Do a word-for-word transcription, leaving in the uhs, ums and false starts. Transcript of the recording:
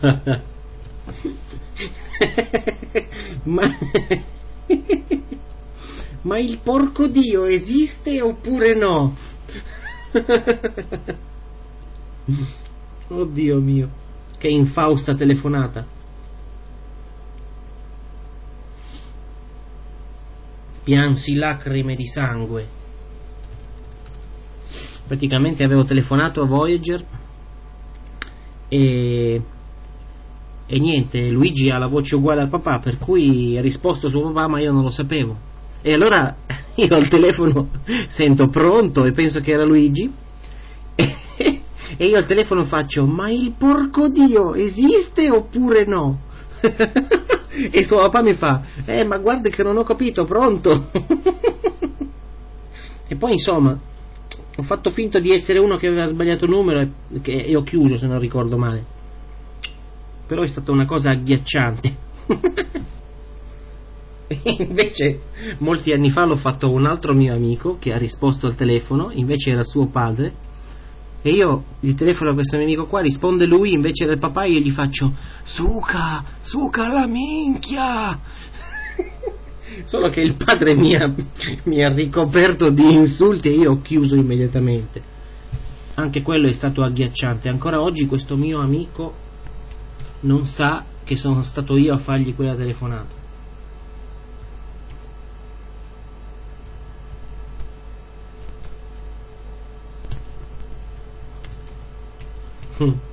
ma ma il porco Dio esiste oppure no? Oddio mio, che infausta telefonata. Piansi lacrime di sangue. Praticamente avevo telefonato a Voyager e e niente, Luigi ha la voce uguale al papà, per cui ha risposto suo papà, ma io non lo sapevo. E allora io al telefono sento pronto e penso che era Luigi e, e io al telefono faccio: ma il porco Dio esiste oppure no? E suo papà mi fa: eh ma guarda che non ho capito, pronto. E poi insomma ho fatto finta di essere uno che aveva sbagliato il numero e, che, e ho chiuso, se non ricordo male. Però è stata una cosa agghiacciante. Invece molti anni fa l'ho fatto a un altro mio amico che ha risposto al telefono, invece era suo padre, e io gli telefono a questo mio amico qua, risponde lui, invece del papà io gli faccio: suca, suca la minchia. Solo che il padre mi ha, mi ha ricoperto di insulti e io ho chiuso immediatamente. Anche quello è stato agghiacciante. Ancora oggi questo mio amico non sa che sono stato io a fargli quella telefonata. Hm.